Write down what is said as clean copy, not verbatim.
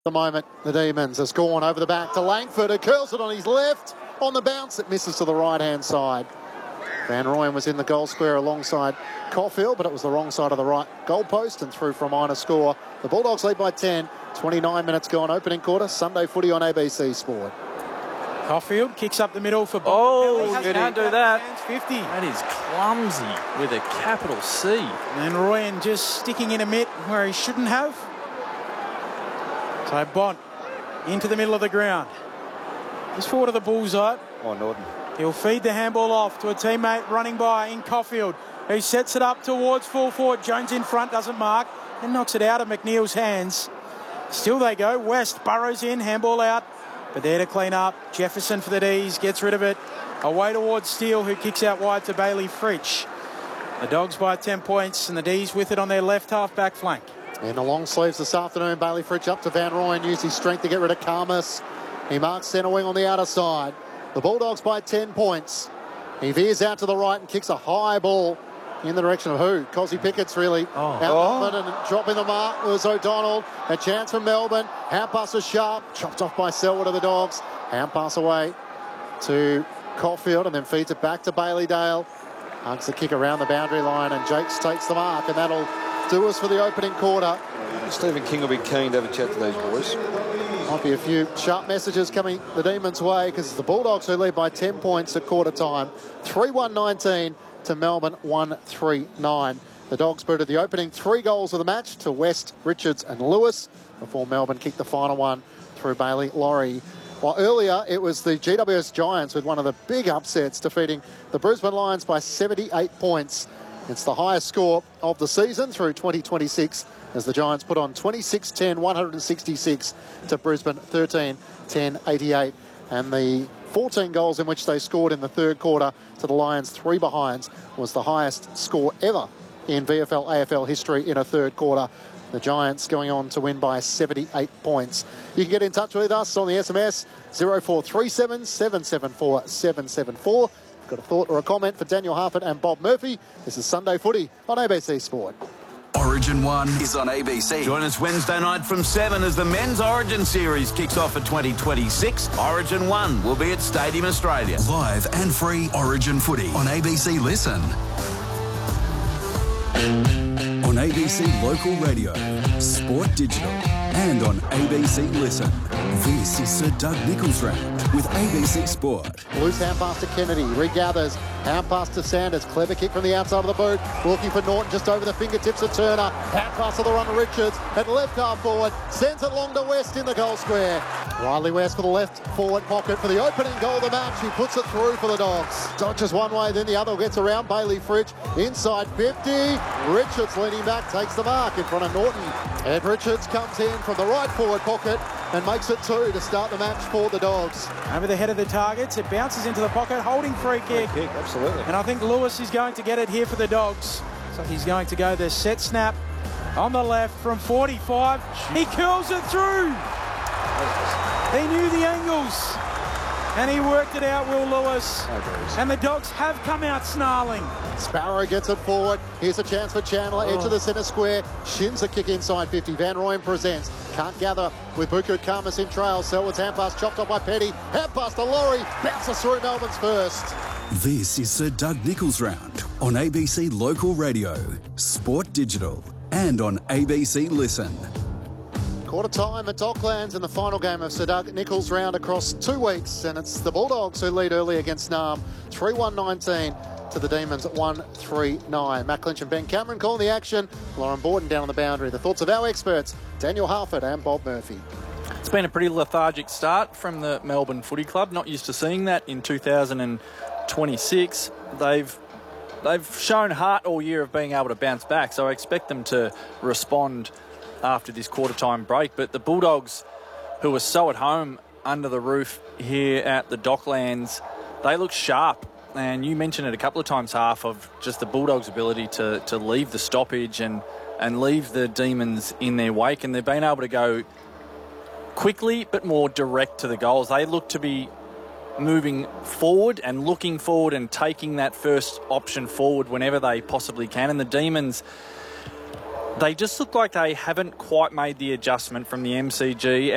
The moment, the Demons has gone over the back to Langford, who curls it on his left. On the bounce, it misses to the right-hand side. Van Rooyen was in the goal square alongside Caulfield, but it was the wrong side of the right goal post and through for a minor score. The Bulldogs lead by 10. 29 minutes gone, opening quarter. Sunday footy on ABC Sport. Caulfield kicks up the middle for Bob. Oh, you can't do that. 50. That is clumsy with a capital C. And Rooyen just sticking in a mitt where he shouldn't have. So Bont into the middle of the ground. Just forward of the bullseye. Oh, Norton. He'll feed the handball off to a teammate running by in Caulfield, who sets it up towards full forward. Jones in front, doesn't mark, and knocks it out of McNeil's hands. Still they go. West burrows in, handball out, but there to clean up. Jefferson for the D's, gets rid of it. Away towards Steele, who kicks out wide to Bailey Fritsch. The Dogs by 10 points, and the D's with it on their left half back flank. In the long sleeves this afternoon, Bailey Fritsch up to Van Rooyen, used his strength to get rid of Karmas. He marks centre wing on the outer side. The Bulldogs by 10 points. He veers out to the right and kicks a high ball in the direction of who? Cosy Pickett's really outnumbered and dropping the mark was O'Donnell. A chance from Melbourne. Hand pass was sharp. Chopped off by Selwood of the Dogs. Hand pass away to Caulfield and then feeds it back to Bailey Dale. Hugs the kick around the boundary line and Jakes takes the mark, and that'll do us for the opening quarter. Stephen King will be keen to have a chat to these boys. Might be a few sharp messages coming the Demons' way because it's the Bulldogs who lead by 10 points at quarter time. 3-1-19 to Melbourne 1-3-9. The Dogs booted the opening 3 goals of the match to West, Richards and Lewis before Melbourne kicked the final one through Bailey Laurie. While earlier it was the GWS Giants with one of the big upsets defeating the Brisbane Lions by 78 points. It's the highest score of the season through 2026 as the Giants put on 26-10, 166 to Brisbane 13-10, 88. And the 14 goals in which they scored in the third quarter to the Lions 3 behinds was the highest score ever in VFL AFL history in a third quarter. The Giants going on to win by 78 points. You can get in touch with us on the SMS 0437 774 774. Got a thought or a comment for Daniel Harford and Bob Murphy? This is Sunday Footy on ABC Sport. Origin 1 is on ABC. Join us Wednesday night from 7 as the Men's Origin Series kicks off for 2026. Origin 1 will be at Stadium Australia. Live and free Origin Footy on ABC Listen. On ABC Local Radio, Sport Digital, and on ABC Listen. This is Sir Doug Nicholls Round with ABC Sport. Loose hand pass to Kennedy, regathers, hand pass to Sanders, clever kick from the outside of the boot, looking for Norton just over the fingertips of Turner, hand pass to the run of Richards, at left half forward, sends it long to West in the goal square. Riley West for the left forward pocket for the opening goal of the match, he puts it through for the Dogs. Dodges one way, then the other, gets around Bailey Fritsch, inside 50, Richards leaning back, takes the mark in front of Norton. Ed Richards comes in from the right forward pocket and makes it 2 to start the match for the Dogs. Over the head of the targets, it bounces into the pocket, holding free kick. Absolutely. And I think Lewis is going to get it here for the Dogs. So he's going to go the set snap on the left from 45. He curls it through. He knew the angles. And he worked it out, Will Lewis. And the Dogs have come out snarling. Sparrow gets it forward. Here's a chance for Chandler, edge of the centre square. Shins a kick inside 50. Van Rooyen presents. Can't gather with Buku Karmas in trail. Selwood's hand pass chopped off by Petty. Hand pass to Laurie. Bounces through Melbourne's first. This is Sir Doug Nicholls Round on ABC Local Radio, Sport Digital, and on ABC Listen. Quarter time at Docklands in the final game of Sir Doug Nicholls Round across 2 weeks. And it's the Bulldogs who lead early against Narm. 3-1-19 to the Demons at 1-3-9. Matt Clinch and Ben Cameron calling the action. Lauren Borden down on the boundary. The thoughts of our experts, Daniel Harford and Bob Murphy. It's been a pretty lethargic start from the Melbourne Footy Club. Not used to seeing that in 2026. They've shown heart all year of being able to bounce back, so I expect them to respond after this quarter-time break. But the Bulldogs, who are so at home under the roof here at the Docklands, they look sharp. And you mentioned it a couple of times, Half, of just the Bulldogs' ability to leave the stoppage and leave the Demons in their wake. And they've been able to go quickly but more direct to the goals. They look to be moving forward and looking forward and taking that first option forward whenever they possibly can. And the Demons, they just look like they haven't quite made the adjustment from the MCG